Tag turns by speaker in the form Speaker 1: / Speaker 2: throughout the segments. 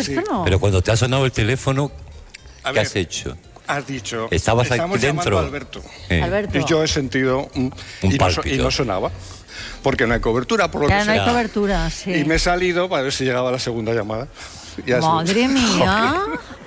Speaker 1: teléfono.
Speaker 2: Pero cuando te ha sonado el teléfono,
Speaker 3: A
Speaker 2: ¿qué
Speaker 3: ver,
Speaker 2: has hecho?
Speaker 3: Has dicho,
Speaker 2: Estabas aquí
Speaker 3: estamos
Speaker 2: dentro.
Speaker 3: llamando a Alberto.
Speaker 1: Alberto.
Speaker 3: Y yo he sentido y
Speaker 2: pálpito.
Speaker 3: no sonaba. Porque no hay cobertura, por lo
Speaker 1: Claro,
Speaker 3: que
Speaker 1: no hay
Speaker 3: sea.
Speaker 1: cobertura, sí.
Speaker 3: Y me he salido para ver si llegaba la segunda llamada. Y así.
Speaker 1: Madre mía.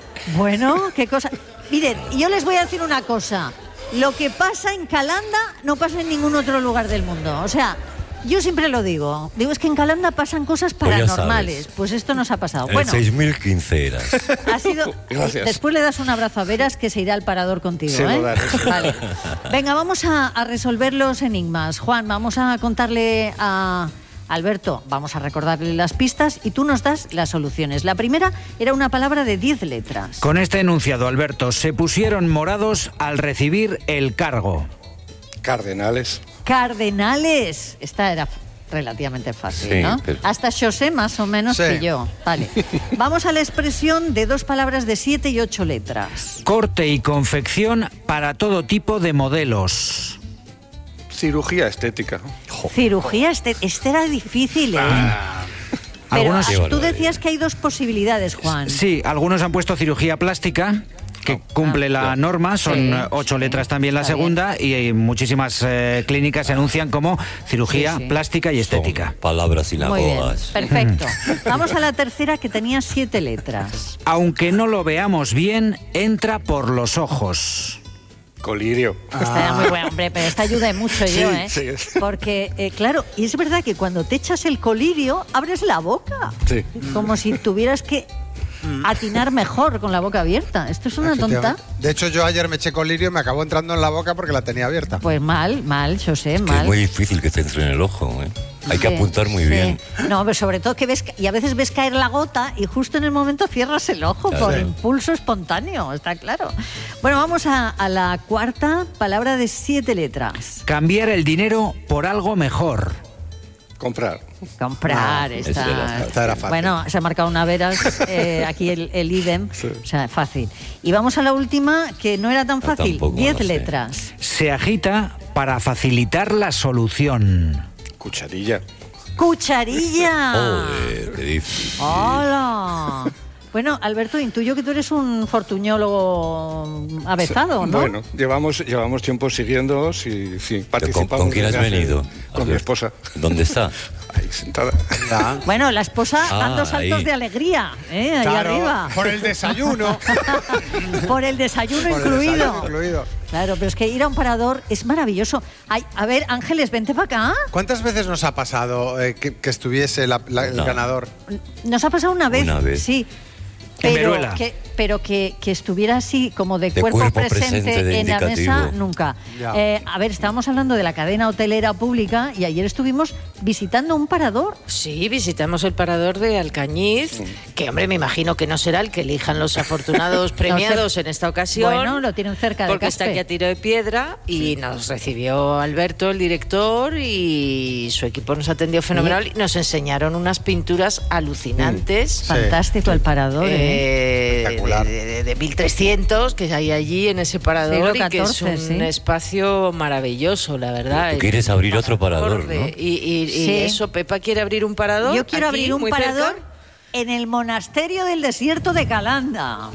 Speaker 1: Bueno, qué cosa. Miren, yo les voy a decir una cosa. Lo que pasa en Calanda no pasa en ningún otro lugar del mundo. O sea, yo siempre lo digo. Digo, es que en Calanda pasan cosas
Speaker 2: Pues ya
Speaker 1: paranormales.
Speaker 2: sabes.
Speaker 1: Pues esto nos ha pasado.
Speaker 2: En
Speaker 1: Bueno,
Speaker 2: el 6015 eras.
Speaker 1: ha sido.
Speaker 3: Gracias.
Speaker 1: Después le das un abrazo a Veras, que se irá al parador contigo.
Speaker 3: Se lo daré.
Speaker 1: Vale. Venga, vamos a resolver los enigmas. Juan, vamos a contarle a Alberto, vamos a recordarle las pistas y tú nos das las soluciones. La primera era una palabra de 10 letras.
Speaker 4: Con este enunciado, Alberto, se pusieron morados al recibir el cargo.
Speaker 3: Cardenales.
Speaker 1: Cardenales. Esta era relativamente fácil,
Speaker 2: Sí,
Speaker 1: ¿no?
Speaker 2: pero-
Speaker 1: Hasta José más o menos
Speaker 5: Sí.
Speaker 1: que yo. Vale. Vamos a la expresión de 2 palabras de 7 y 8 letras.
Speaker 4: Corte y confección para todo tipo de modelos.
Speaker 3: Cirugía estética.
Speaker 1: Cirugía, este era difícil, ¿eh? Pero
Speaker 4: Algunos-
Speaker 2: Qué
Speaker 1: tú
Speaker 2: barbaridad.
Speaker 1: decías que hay 2 posibilidades, Juan.
Speaker 4: Sí, algunos han puesto cirugía plástica, que cumple la norma, son
Speaker 1: Sí,
Speaker 4: 8
Speaker 1: sí.
Speaker 4: letras también la
Speaker 1: Está
Speaker 4: segunda, y muchísimas clínicas se anuncian como cirugía
Speaker 1: Sí, sí.
Speaker 4: plástica y estética.
Speaker 2: Son palabras
Speaker 1: Muy bien,
Speaker 2: sinagogas.
Speaker 1: perfecto. Vamos a la tercera, que tenía 7 letras.
Speaker 4: Aunque no lo veamos bien, entra por los ojos.
Speaker 3: Colirio.
Speaker 1: Esta era muy buena, hombre, pero esta ayuda mucho
Speaker 3: Sí,
Speaker 1: yo, ¿eh?
Speaker 3: sí.
Speaker 1: Porque, claro, y es verdad que cuando te echas el colirio, abres la boca.
Speaker 3: Sí.
Speaker 1: Como si tuvieras que atinar mejor con la boca abierta. ¿Esto es una tonta?
Speaker 5: De hecho, yo ayer me eché colirio y me acabó entrando en la boca porque la tenía abierta.
Speaker 1: Pues mal, José,
Speaker 2: Que
Speaker 1: mal.
Speaker 2: es muy difícil que te entre en el ojo, ¿eh? Hay que
Speaker 1: Sí,
Speaker 2: apuntar muy
Speaker 1: sí.
Speaker 2: bien.
Speaker 1: No, pero sobre todo que ves, y a veces ves caer la gota y justo en el momento cierras el ojo
Speaker 2: Claro.
Speaker 1: por impulso espontáneo, está claro. Bueno, vamos a la cuarta palabra de 7 letras.
Speaker 4: Cambiar el dinero por algo mejor.
Speaker 3: Comprar.
Speaker 1: Comprar,
Speaker 2: esa
Speaker 1: esta,
Speaker 2: era fácil.
Speaker 5: Esta era fácil.
Speaker 1: Bueno, se ha marcado una Veras, aquí el idem,
Speaker 3: Sí.
Speaker 1: o sea, fácil. Y vamos a la última, que no era tan fácil,
Speaker 2: tampoco
Speaker 1: 10
Speaker 2: lo sé.
Speaker 1: letras.
Speaker 4: Se agita para facilitar la solución.
Speaker 3: Cucharilla.
Speaker 1: ¡Cucharilla!
Speaker 2: Joder, qué difícil.
Speaker 1: ¡Hola! Bueno, Alberto, intuyo que tú eres un fortuñólogo avezado, ¿no?
Speaker 3: Bueno, llevamos tiempo siguiéndoos y sí, participamos.
Speaker 2: ¿Con quién has
Speaker 3: desde hace-
Speaker 2: venido?
Speaker 3: Con mi esposa.
Speaker 2: ¿Dónde está?
Speaker 3: Ahí sentada.
Speaker 5: Ya.
Speaker 1: Bueno, la esposa
Speaker 2: Ah,
Speaker 1: dando saltos
Speaker 2: ahí.
Speaker 1: de alegría, ahí arriba.
Speaker 5: por el desayuno.
Speaker 1: Por el desayuno
Speaker 5: Por el
Speaker 1: incluido.
Speaker 5: desayuno incluido.
Speaker 1: Claro, pero es que ir a un parador es maravilloso. Ay, a ver, Ángeles, vente para acá.
Speaker 5: ¿Cuántas veces nos ha pasado que estuviese el
Speaker 2: No.
Speaker 5: ganador?
Speaker 1: Nos ha pasado una vez.
Speaker 2: Una vez.
Speaker 1: Sí.
Speaker 4: En Veruela.
Speaker 1: Pero que estuviera así, como de,
Speaker 2: De
Speaker 1: cuerpo
Speaker 2: cuerpo
Speaker 1: presente
Speaker 2: presente, de
Speaker 1: en la mesa,
Speaker 2: indicativo.
Speaker 1: nunca.
Speaker 5: Ya.
Speaker 1: A ver, estábamos hablando de la cadena hotelera pública y ayer estuvimos visitando un parador.
Speaker 6: Sí, visitamos el parador de Alcañiz, que hombre, me imagino que no será el que elijan los afortunados premiados en esta ocasión.
Speaker 1: Bueno, lo tienen cerca de
Speaker 6: porque está
Speaker 1: Caspe.
Speaker 6: aquí a tiro de piedra y nos recibió Alberto, el director, y su equipo nos atendió fenomenal y nos enseñaron unas pinturas alucinantes.
Speaker 1: Fantástico el parador,
Speaker 5: Espectacular.
Speaker 6: de 1300 que hay allí en ese parador
Speaker 1: Siglo
Speaker 6: y que es
Speaker 1: XIV,
Speaker 6: un
Speaker 1: sí.
Speaker 6: espacio maravilloso, la verdad.
Speaker 2: Tú quieres abrir otro parador, ¿no?
Speaker 6: Y
Speaker 1: Sí.
Speaker 6: eso, Pepa quiere abrir un parador.
Speaker 1: Yo quiero
Speaker 6: aquí,
Speaker 1: abrir un
Speaker 6: muy
Speaker 1: parador
Speaker 6: cerca.
Speaker 1: en el monasterio del desierto de Calanda.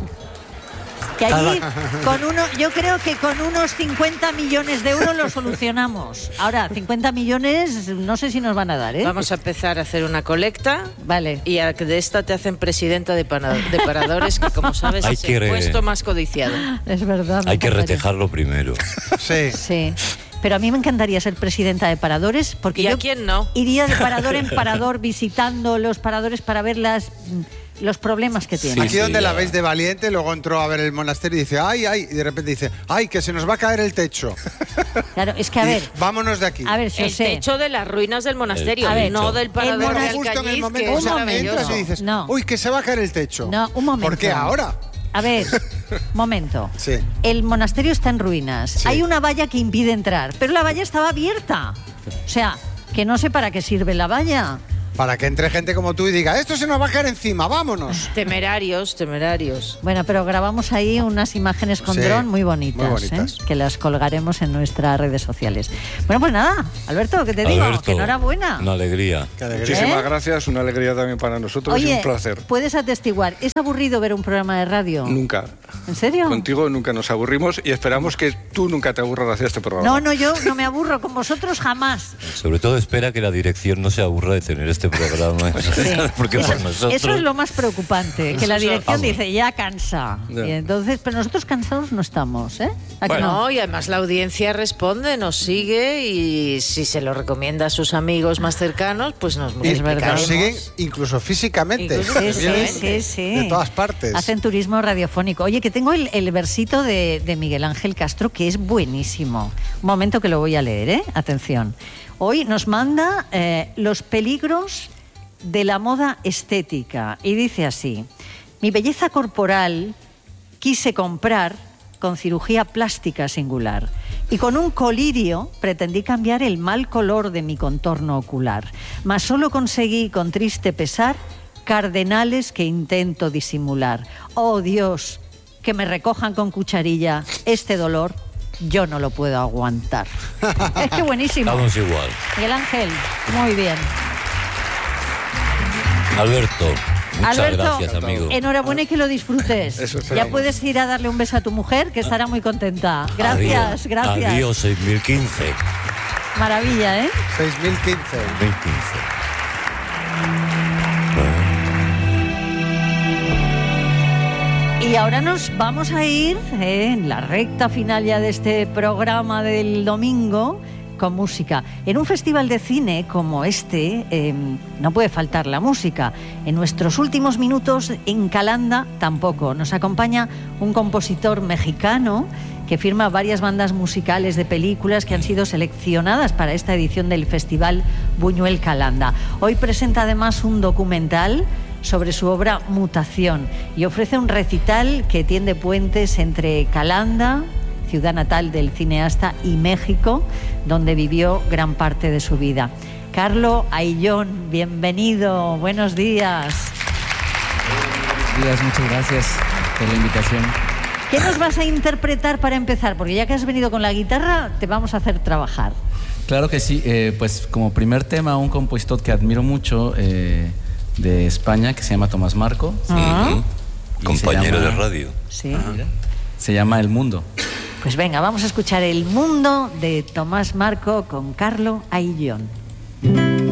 Speaker 1: Que allí, yo creo que con unos 50 millones de euros lo solucionamos. Ahora, 50 millones no sé si nos van a dar, ¿eh?
Speaker 6: Vamos a empezar a hacer una colecta.
Speaker 1: Vale.
Speaker 6: Y a que de esta te hacen presidenta de paradores, que como sabes
Speaker 2: Hay
Speaker 6: es
Speaker 2: que
Speaker 6: el puesto más codiciado.
Speaker 1: Es verdad. me
Speaker 2: Hay que
Speaker 1: encantaría.
Speaker 2: retejarlo primero.
Speaker 5: Sí.
Speaker 1: Sí. Pero a mí me encantaría ser presidenta de paradores porque
Speaker 6: ¿Y a
Speaker 1: yo
Speaker 6: quién no?
Speaker 1: iría de parador en parador visitando los paradores para ver los problemas que tienen.
Speaker 5: Aquí donde
Speaker 2: sí,
Speaker 5: la
Speaker 2: ya.
Speaker 5: veis de valiente, luego entró a ver el monasterio y dice, ay, ay, y de repente dice, ay, que se nos va a caer el techo.
Speaker 1: Claro, es que a
Speaker 5: Y
Speaker 1: ver,
Speaker 5: vámonos de aquí.
Speaker 1: yo
Speaker 6: El
Speaker 1: sé.
Speaker 6: techo de las ruinas del monasterio,
Speaker 2: A ver,
Speaker 6: no del parador
Speaker 5: Pero
Speaker 6: de
Speaker 5: justo en el
Speaker 6: Alcañiz,
Speaker 5: momento
Speaker 6: que es
Speaker 5: que
Speaker 6: maravilloso.
Speaker 5: entras y dices,
Speaker 1: No.
Speaker 5: uy, que se va a caer el techo.
Speaker 1: No, un momento.
Speaker 5: ¿Por qué ahora?
Speaker 1: A ver, momento.
Speaker 5: Sí.
Speaker 1: El monasterio está en ruinas.
Speaker 5: Sí.
Speaker 1: Hay una valla que impide entrar, pero la valla estaba abierta. O sea, que no sé para qué sirve la valla.
Speaker 5: Para que entre gente como tú y diga, esto se nos va a caer encima, vámonos.
Speaker 6: Temerarios.
Speaker 1: Bueno, pero grabamos ahí unas imágenes con
Speaker 5: Sí,
Speaker 1: dron muy bonitas,
Speaker 5: muy bonitas.
Speaker 1: que las colgaremos en nuestras redes sociales. Bueno, pues nada, Alberto, ¿qué te digo?
Speaker 2: Alberto,
Speaker 1: Que enhorabuena.
Speaker 2: Una alegría.
Speaker 5: Qué alegría.
Speaker 3: Muchísimas gracias, una alegría también para nosotros y
Speaker 1: Oye,
Speaker 3: un placer.
Speaker 1: puedes atestiguar, ¿es aburrido ver un programa de radio?
Speaker 3: Nunca.
Speaker 1: ¿En serio?
Speaker 3: Contigo nunca nos aburrimos y esperamos que tú nunca te aburras de hacer este programa.
Speaker 1: No, yo no me aburro, con vosotros jamás.
Speaker 2: Sobre todo espera que la dirección no se aburra de tener este programa. Porque por nosotros...
Speaker 1: Eso es lo más preocupante, que la dirección dice, ya cansa.
Speaker 3: Ya.
Speaker 1: Y entonces, pero nosotros cansados no estamos, ¿eh? ¿A que
Speaker 3: Bueno.
Speaker 1: no?
Speaker 6: No, y además la audiencia responde, nos sigue y si se lo recomienda a sus amigos más cercanos, pues nos
Speaker 1: Es
Speaker 6: multiplicaremos.
Speaker 1: verdad.
Speaker 5: Nos siguen incluso físicamente.
Speaker 6: Incluso
Speaker 1: Sí,
Speaker 5: Vienen
Speaker 1: sí.
Speaker 5: De todas partes.
Speaker 1: Hacen turismo radiofónico. Oye, que tengo el versito de Miguel Ángel Castro, que es buenísimo. Un momento que lo voy a leer, ¿eh? Atención. Hoy nos manda los peligros de la moda estética. Y dice así: mi belleza corporal quise comprar con cirugía plástica singular. Y con un colirio pretendí cambiar el mal color de mi contorno ocular. Mas solo conseguí, con triste pesar, cardenales que intento disimular. Oh Dios, que me recojan con cucharilla este dolor, yo no lo puedo aguantar. Es que buenísimo.
Speaker 2: Estamos igual.
Speaker 1: Miguel Ángel, muy bien.
Speaker 2: Alberto, muchas
Speaker 1: Alberto,
Speaker 2: gracias, amigo.
Speaker 1: enhorabuena y que lo disfrutes.
Speaker 3: Eso
Speaker 1: Ya
Speaker 3: esperamos.
Speaker 1: puedes ir a darle un beso a tu mujer, que estará muy contenta. Gracias,
Speaker 2: Adiós.
Speaker 1: gracias.
Speaker 2: Adiós, 6015.
Speaker 1: Maravilla, ¿eh?
Speaker 5: 6015.
Speaker 2: 2015.
Speaker 1: Y ahora nos vamos a ir en la recta final ya de este programa del domingo con música. En un festival de cine como este no puede faltar la música. En nuestros últimos minutos en Calanda tampoco. Nos acompaña un compositor mexicano que firma varias bandas musicales de películas que han sido seleccionadas para esta edición del Festival Buñuel Calanda. Hoy presenta además un documental sobre su obra Mutación y ofrece un recital que tiende puentes entre Calanda, ciudad natal del cineasta, y México, donde vivió gran parte de su vida. Carlo Ayllón, bienvenido, buenos días.
Speaker 7: Buenos días, muchas gracias por la invitación.
Speaker 1: ¿Qué nos vas a interpretar para empezar? Porque ya que has venido con la guitarra, te vamos a hacer trabajar.
Speaker 7: Claro que sí, pues como primer tema, un compositor que admiro mucho de España, que se llama Tomás Marco.
Speaker 2: Ujú.
Speaker 7: Y
Speaker 2: Compañero
Speaker 7: se
Speaker 2: de
Speaker 7: llama-
Speaker 2: radio.
Speaker 1: Sí.
Speaker 7: Se llama El Mundo.
Speaker 1: Pues venga, vamos a escuchar El Mundo de Tomás Marco con Carlo Ayllón.